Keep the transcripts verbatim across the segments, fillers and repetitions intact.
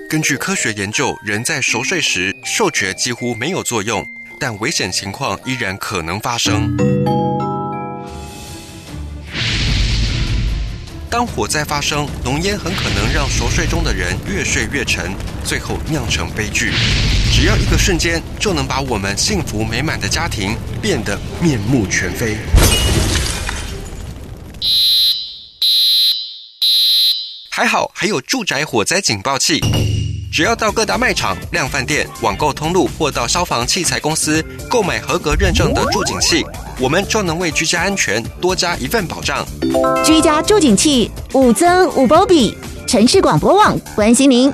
根据科学研究，人在熟睡时嗅觉几乎没有作用，但危险情况依然可能发生。当火灾发生，浓烟很可能让熟睡中的人越睡越沉，最后酿成悲剧。只要一个瞬间，就能把我们幸福美满的家庭变得面目全非。还好还有住宅火灾警报器，只要到各大卖场、量贩店、网购通路或到消防器材公司购买合格认证的住警器，我们就能为居家安全多加一份保障。 居家住警器五增五保比，城市广播网关心您。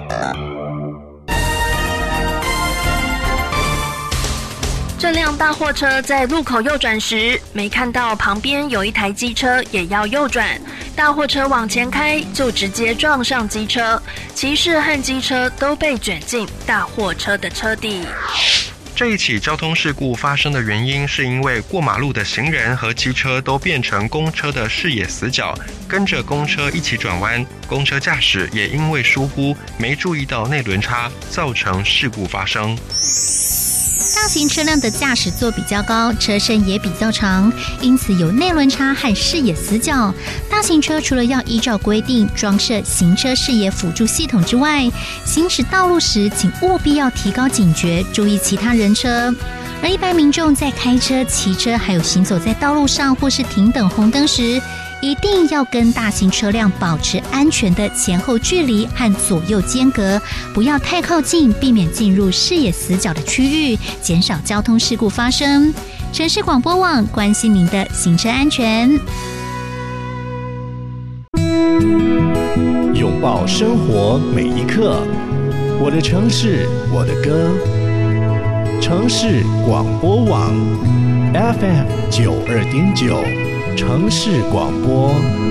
这辆大货车在路口右转时，没看到旁边有一台机车也要右转，大货车往前开，就直接撞上机车，骑士和机车都被卷进大货车的车底。 这一起交通事故发生的原因是因为过马路的行人和机车都变成公车的视野死角，跟着公车一起转弯，公车驾驶也因为疏忽没注意到内轮差，造成事故发生。 大型车辆的驾驶座比较高，车身也比较长，因此有内轮差和视野死角。大型车除了要依照规定装设行车视野辅助系统之外，行驶道路时请务必要提高警觉，注意其他人车。而一般民众在开车、骑车还有行走在道路上或是停等红灯时，一定要跟大型车辆保持安全的前后距离和左右间隔，不要太靠近，避免进入视野死角的区域，减少交通事故发生。城市广播网关心您的行车安全。 拥抱生活每一刻，我的城市，我的歌。城市广播网 F M 九二点九。城市广播。